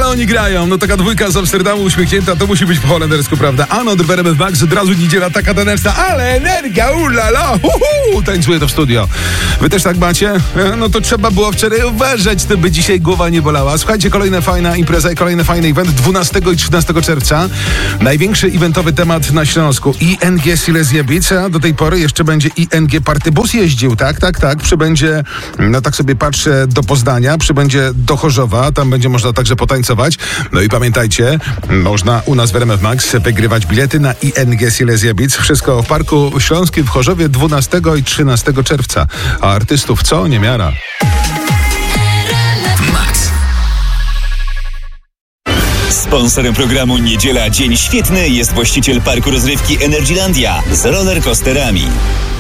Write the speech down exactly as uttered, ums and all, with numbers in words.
oni grają. No taka dwójka z Amsterdamu uśmiechnięta, to musi być po holendersku, prawda? Ano, do B R M F Max, od razu niedziela taka taneczna, ale energia, ulala, uhu, tańcuje to w studio. Wy też tak macie? No to trzeba było wczoraj uważać, to by dzisiaj głowa nie bolała. Słuchajcie, kolejna fajna impreza i kolejny fajny event dwunastego i trzynastego czerwca. Największy eventowy temat na Śląsku. I N G Silesia Beach, a do tej pory jeszcze będzie I N G Partybus jeździł, tak, tak, tak. Przybędzie, no tak sobie patrzę, do Poznania, przybędzie do Chorzowa, tam będzie można także potańcować. No i pamiętajcie, można u nas w R M F Max wygrywać bilety na I N G Silesia Beach. Wszystko w Parku Śląskim w Chorzowie dwunastego i trzynastego czerwca. A artystów co? Niemiara. Sponsorem programu Niedziela Dzień Świetny jest właściciel parku rozrywki Energylandia z rollercoasterami.